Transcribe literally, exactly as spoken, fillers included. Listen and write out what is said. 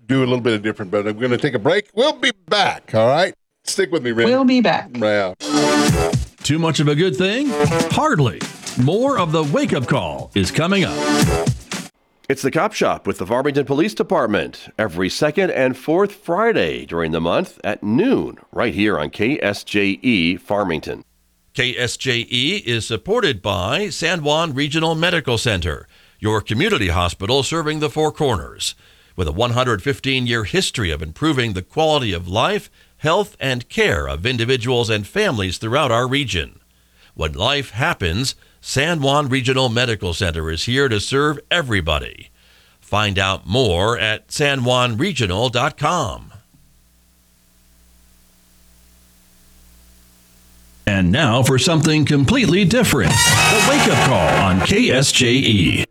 do a little bit of different, but I'm going to take a break. We'll be back, all right? Stick with me, Ren. We'll be back. Yeah. Too much of a good thing? Hardly. More of the Wake Up Call is coming up. It's the Cop Shop with the Farmington Police Department every second and fourth Friday during the month at noon, right here on K S J E Farmington. K S J E is supported by San Juan Regional Medical Center, your community hospital serving the Four Corners. With a one hundred fifteen year history of improving the quality of life, health, and care of individuals and families throughout our region. When life happens, San Juan Regional Medical Center is here to serve everybody. Find out more at san juan regional dot com. And now for something completely different. The Wake Up Call on K S J E.